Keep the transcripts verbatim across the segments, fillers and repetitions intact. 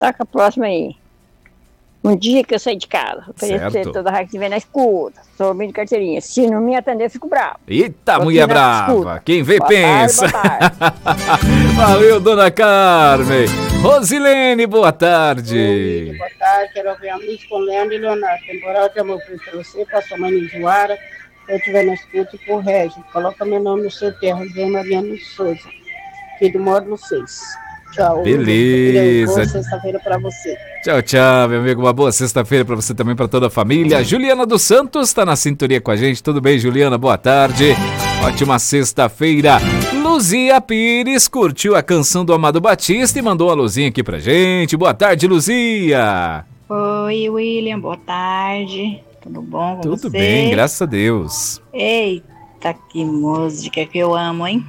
Toca a próxima aí. Um dia que eu saí de casa, oferecer toda a raia que tiver na escuta, sou bem de carteirinha. Se não me atender, eu fico bravo. Eita, tô mulher brava. Escuta. Quem vê, boa pensa. Tarde, boa tarde. Valeu, dona Carmen. Rosilene, boa tarde. Oi, boa tarde, quero ouvir a música com Leandro e Leonardo. Temporal de amor pra você, pra sua mãe Nijuara. Se eu estiver na escuta, e por Régio. Coloca meu nome no seu terra, Zé Mariano Souza, aqui do módulo seis. Tchau. Beleza. Boa sexta-feira pra você. Tchau, tchau, meu amigo. Uma boa sexta-feira pra você também, pra toda a família. Juliana dos Santos tá na sintonia com a gente. Tudo bem, Juliana? Boa tarde. Ótima sexta-feira. Luzia Pires curtiu a canção do Amado Batista e mandou uma luzinha aqui pra gente. Boa tarde, Luzia. Oi, William. Boa tarde. Tudo bom com Tudo você? Tudo bem, graças a Deus. Eita, que música que eu amo, hein?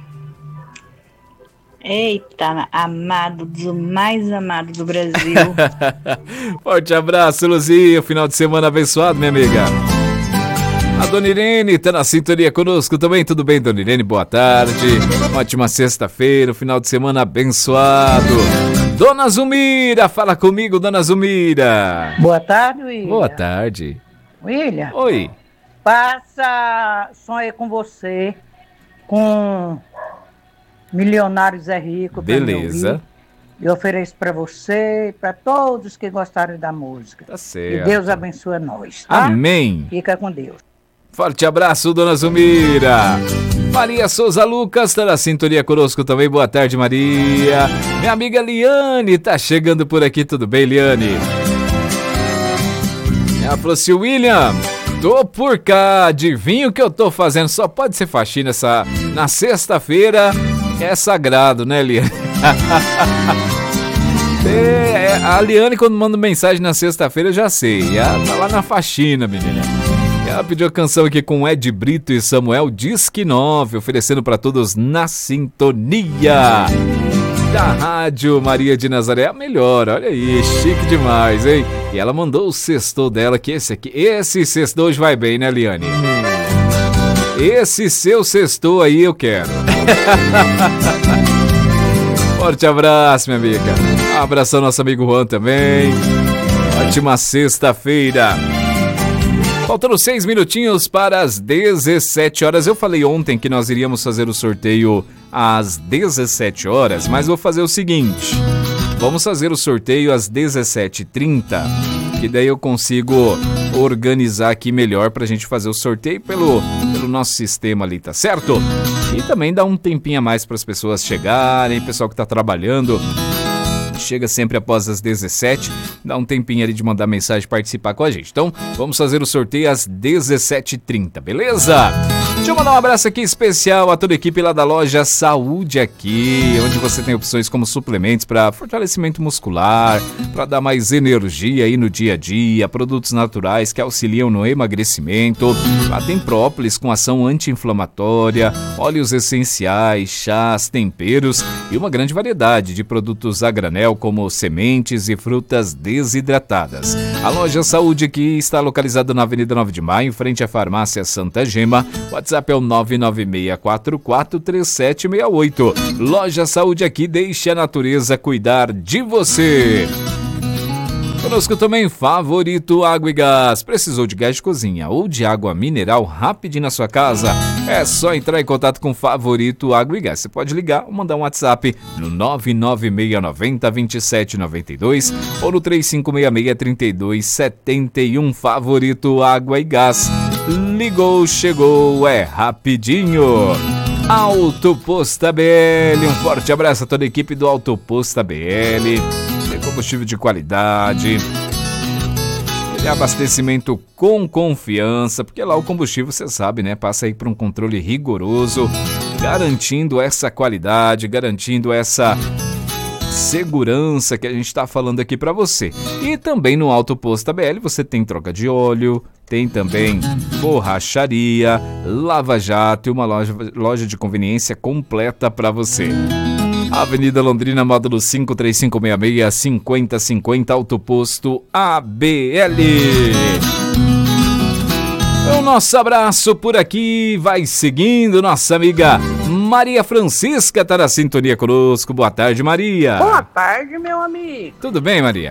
Eita, amado, do mais amado do Brasil. Forte abraço, Luzia. Final de semana abençoado, minha amiga. A Dona Irene tá na sintonia conosco também. Tudo bem, Dona Irene? Boa tarde. Ótima sexta-feira, final de semana abençoado. Dona Zumira, fala comigo, Dona Zumira. Boa tarde, William. Boa tarde. William. Oi. Passa Sonhei com você, com Milionários é Rico. Beleza. Eu ofereço para você e para todos que gostarem da música. Tá certo. E Deus abençoe nós, tá? Amém. Fica com Deus. Forte abraço, Dona Zumira. Maria Souza Lucas tá na sintonia conosco também. Boa tarde, Maria. Minha amiga Liane tá chegando por aqui. Tudo bem, Liane? Ela falou assim, William, tô por cá. Adivinha o que eu tô fazendo? Só pode ser faxina essa... na sexta-feira. É sagrado, né, Liane? É, a Liane, quando manda mensagem na sexta-feira, eu já sei. Ela tá lá na faxina, menina. Ela pediu a canção aqui com Ed Brito e Samuel Disque nove, oferecendo para todos na sintonia da Rádio Maria de Nazaré. A melhor, olha aí, chique demais, hein? E ela mandou o sextou dela, que esse aqui, esse sextou hoje vai bem, né, Liane? Esse seu sextou aí eu quero. Forte abraço, minha amiga. Um abração ao nosso amigo Juan também. Ótima sexta-feira. Faltando seis minutinhos para as dezessete horas. Eu falei ontem que nós iríamos fazer o sorteio às dezessete horas, mas vou fazer o seguinte. Vamos fazer o sorteio às dezessete e trinta, que daí eu consigo organizar aqui melhor pra gente fazer o sorteio pelo, pelo nosso sistema ali, tá certo? E também dá um tempinho a mais para as pessoas chegarem, pessoal que tá trabalhando. Chega sempre após as dezessete, dá um tempinho ali de mandar mensagem, participar com a gente. Então, vamos fazer o sorteio às dezessete e trinta, beleza? Deixa eu mandar um abraço aqui especial a toda a equipe lá da loja Saúde Aqui, onde você tem opções como suplementos para fortalecimento muscular, para dar mais energia aí no dia a dia, produtos naturais que auxiliam no emagrecimento. Lá tem própolis com ação anti-inflamatória, óleos essenciais, chás, temperos e uma grande variedade de produtos a granel, como sementes e frutas desidratadas. A loja Saúde Aqui está localizada na Avenida nove de Maio, em frente à farmácia Santa Gema. O WhatsApp é o nove nove seis quatro quatro três sete seis oito. Loja Saúde Aqui, deixe a natureza cuidar de você. Conosco também Favorito Água e Gás. Precisou de gás de cozinha ou de água mineral rapidinho na sua casa? É só entrar em contato com Favorito Água e Gás. Você pode ligar ou mandar um WhatsApp no nove nove seis nove zero dois sete nove dois ou no três cinco seis seis três dois sete um. Favorito Água e Gás. Ligou, chegou, é rapidinho. Autoposto A B L. Um forte abraço a toda a equipe do Autoposto A B L. Combustível de qualidade, ele é abastecimento com confiança, porque lá o combustível, você sabe, né, passa aí por um controle rigoroso, garantindo essa qualidade, garantindo essa segurança que a gente está falando aqui para você. E também no Autoposto A B L você tem troca de óleo, tem também borracharia, lava-jato e uma loja, loja de conveniência completa para você. Avenida Londrina, módulo cinco três cinco seis seis, cinco zero cinco zero, Autoposto A B L. O nosso abraço por aqui vai seguindo, nossa amiga Maria Francisca tá na sintonia conosco. Boa tarde, Maria. Boa tarde, meu amigo. Tudo bem, Maria?